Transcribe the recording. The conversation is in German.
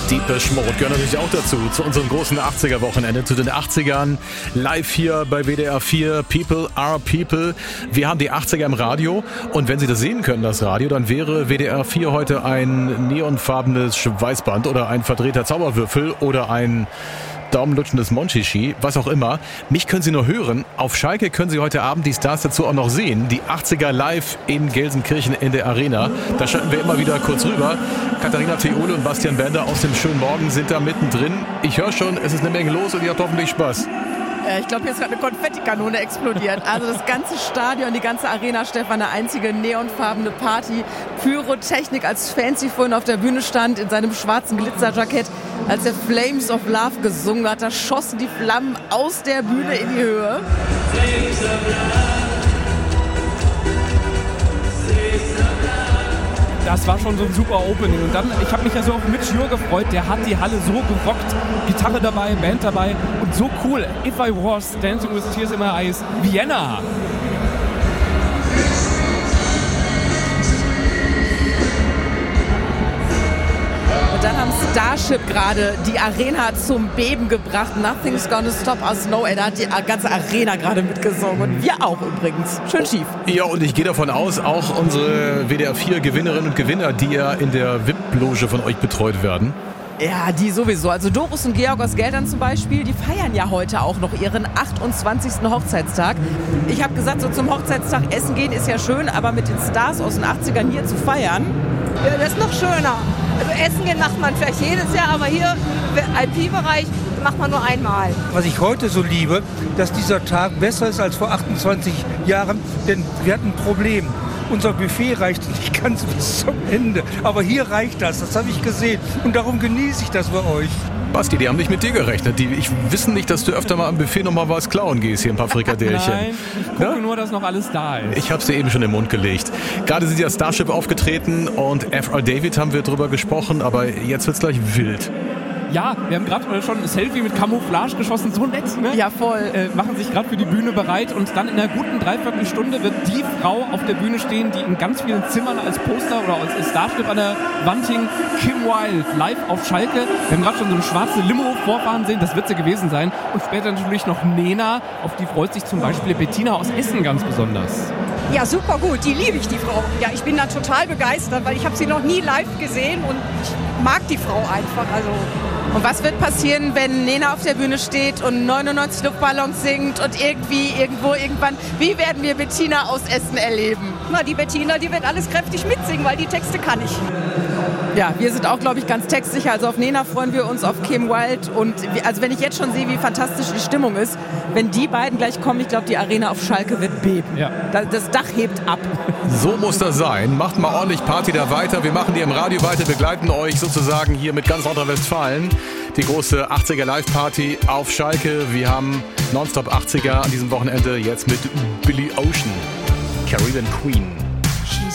Depeche Mode gehören natürlich auch dazu, zu unserem großen 80er-Wochenende, zu den 80ern, live hier bei WDR 4, People are People. Wir haben die 80er im Radio und wenn Sie das sehen können, das Radio, dann wäre WDR 4 heute ein neonfarbenes Schweißband oder ein verdrehter Zauberwürfel oder ein daumenlutschendes Monchichi, was auch immer. Mich können Sie nur hören. Auf Schalke können Sie heute Abend die Stars dazu auch noch sehen. Die 80er live in Gelsenkirchen in der Arena. Da schalten wir immer wieder kurz rüber. Katharina Theole und Bastian Bender aus dem schönen Morgen sind da mittendrin. Ich höre schon, es ist eine Menge los und ihr habt hoffentlich Spaß. Ich glaube, hier ist gerade eine Konfettikanone explodiert. Also das ganze Stadion, die ganze Arena, Stefan, eine einzige neonfarbene Party. Pyrotechnik, als Fancy vorhin auf der Bühne stand, in seinem schwarzen Glitzerjackett, als er Flames of Love gesungen hat. Da schossen die Flammen aus der Bühne in die Höhe. Das war schon so ein super Opening. Und dann, ich habe mich ja so auf Mitch Jür gefreut, der hat die Halle so gerockt. Gitarre dabei, Band dabei und so cool. If I Was, Dancing with Tears in My Eyes, Vienna. Und dann haben Starship gerade die Arena zum Beben gebracht. Nothing's gonna stop us now. Da hat die ganze Arena gerade mitgesungen. Und wir auch übrigens. Schön schief. Ja, und ich gehe davon aus, auch unsere WDR 4 Gewinnerinnen und Gewinner, die ja in der VIP-Loge von euch betreut werden. Ja, die sowieso. Also Doris und Georg aus Geldern zum Beispiel, die feiern ja heute auch noch ihren 28. Hochzeitstag. Ich habe gesagt, so zum Hochzeitstag essen gehen ist ja schön, aber mit den Stars aus den 80ern hier zu feiern. Ja, das ist noch schöner. Also essen gehen macht man vielleicht jedes Jahr, aber hier im IP-Bereich macht man nur einmal. Was ich heute so liebe, dass dieser Tag besser ist als vor 28 Jahren, denn wir hatten ein Problem. Unser Buffet reicht nicht ganz bis zum Ende, aber hier reicht das habe ich gesehen und darum genieße ich das bei euch. Basti, die haben nicht mit dir gerechnet. Die wissen nicht, dass du öfter mal am Buffet noch mal was klauen gehst, hier ein paar Frikadellchen. Nein, ich gucke nur, dass noch alles da ist. Ich hab's dir eben schon in den Mund gelegt. Gerade sind ja Starship aufgetreten und F.R. David haben wir drüber gesprochen, aber jetzt wird's gleich wild. Ja, wir haben gerade schon ein Selfie mit Camouflage geschossen, so nett, ne? Ja, voll. Machen sich gerade für die Bühne bereit und dann in einer guten Dreiviertelstunde wird die Frau auf der Bühne stehen, die in ganz vielen Zimmern als Poster oder als Starstrip an der Wand hing. Kim Wilde, live auf Schalke. Wir haben gerade schon so eine schwarze Limo vorfahren sehen, das wird sie gewesen sein. Und später natürlich noch Nena, auf die freut sich zum Beispiel Bettina aus Essen ganz besonders. Ja, super gut, die liebe ich, die Frau. Ja, ich bin da total begeistert, weil ich habe sie noch nie live gesehen und ich mag die Frau einfach. Also. Und was wird passieren, wenn Nena auf der Bühne steht und 99 Luftballons singt und irgendwann, wie werden wir Bettina aus Essen erleben? Na, die Bettina, die wird alles kräftig mitsingen, weil die Texte kann ich. Ja, wir sind auch, glaube ich, ganz textsicher. Also auf Nena freuen wir uns, auf Kim Wilde. Und also wenn ich jetzt schon sehe, wie fantastisch die Stimmung ist, wenn die beiden gleich kommen, ich glaube, die Arena auf Schalke wird beben. Ja. Das Dach hebt ab. So muss das sein. Macht mal ordentlich Party da weiter. Wir machen die im Radio weiter, begleiten euch sozusagen hier mit ganz Nordrhein-Westfalen. Die große 80er Live-Party auf Schalke. Wir haben Nonstop 80er an diesem Wochenende jetzt mit Billy Ocean, Caribbean Queen.